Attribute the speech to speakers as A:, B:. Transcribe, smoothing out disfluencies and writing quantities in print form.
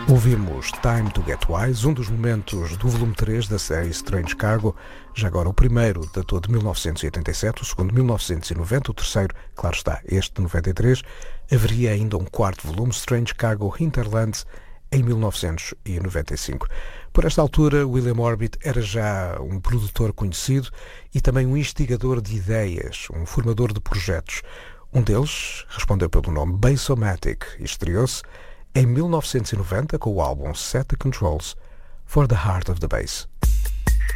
A: Ouvimos Time to Get Wise, um dos momentos do volume 3 da série Strange Cargo. Já agora o primeiro datou de 1987, o segundo de 1990, o terceiro, claro está, este de 93. Haveria ainda um quarto volume, Strange Cargo Hinterlands, em 1995. Por esta altura, William Orbit era já um produtor conhecido e também um instigador de ideias, um formador de projetos. Um deles respondeu pelo nome Bassomatic e estreou-se em 1990 com o álbum Set the Controls for the Heart of the Bass.